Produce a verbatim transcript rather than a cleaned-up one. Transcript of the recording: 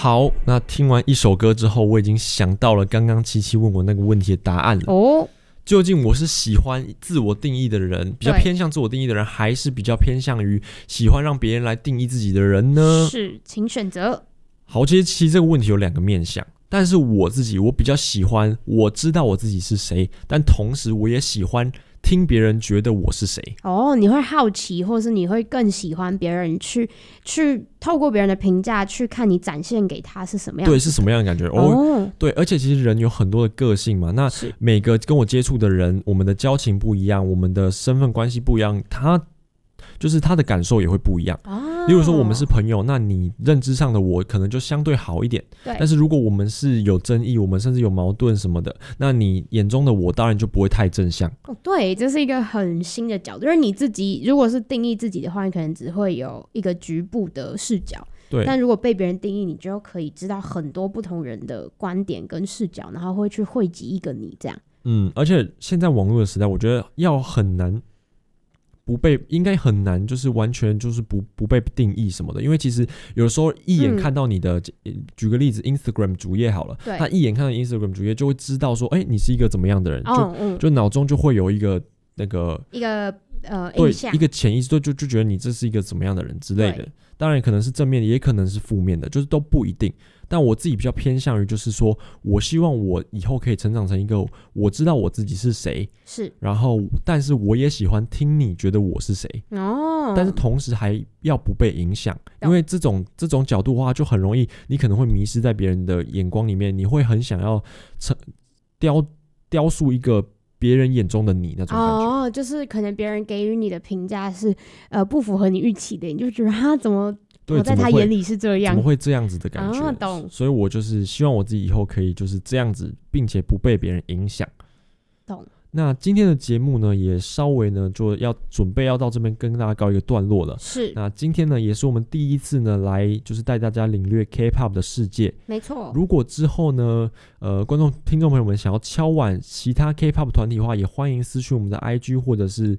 好，那听完一首歌之后，我已经想到了刚刚七七问我那个问题的答案了。哦，究竟我是喜欢自我定义的人，比较偏向自我定义的人，还是比较偏向于喜欢让别人来定义自己的人呢？ 是，请选择。 好，其实其实这个问题有两个面向，但是我自己我比较喜欢我知道我自己是谁，但同时我也喜欢听别人觉得我是谁。 哦，你会好奇，或是你会更喜欢别人去去透过别人的评价去看你展现给他是什么样的， 对，是什么样的感觉。哦，对，而且其实人有很多的个性嘛，那每个跟我接触的人，我们的交情不一样，我们的身份关系不一样，他就是他的感受也会不一样。哦，例如说我们是朋友，那你认知上的我可能就相对好一点，但是如果我们是有争议，我们甚至有矛盾什么的，那你眼中的我当然就不会太正向。 哦，对，这是一个很新的角度，就是你自己如果是定义自己的话，你可能只会有一个局部的视角，对，但如果被别人定义，你就可以知道很多不同人的观点跟视角，然后会去汇集一个你这样。 嗯，而且现在网络的时代，我觉得要很难不被，应该很难，就是完全就是不不被定义什么的，因为其实有时候一眼看到你的，嗯、举个例子 ，Instagram 主页好了，他一眼看到 Instagram 主页就会知道说，哎、欸，你是一个怎么样的人，哦、就、嗯、就脑中就会有一个那个一个呃对印象， 一个潜意识，就就就觉得你这是一个怎么样的人之类的。当然可能是正面的，也可能是负面的，就是都不一定。但我自己比较偏向于就是说，我希望我以后可以成长成一个我知道我自己是谁，是，然后但是我也喜欢听你觉得我是谁哦，但是同时还要不被影响，因为这种这种角度的话，就很容易你可能会迷失在别人的眼光里面，你会很想要雕雕塑一个别人眼中的你那种感觉。 哦，就是可能别人给予你的评价是呃不符合你预期的，你就觉得他怎么我在他眼里是这样， 怎么会这样子的感觉？啊、懂。所以我就是希望我自己以后可以就是这样子，并且不被别人影响。懂。那今天的节目呢，也稍微呢就要准备要到这边跟大家告一个段落了。是。那今天呢，也是我们第一次呢来就是带大家领略 K-pop 的世界。没错。如果之后呢，呃，观众听众朋友们想要敲碗其他 K-pop 团体的话，也欢迎私讯我们的 I G 或者是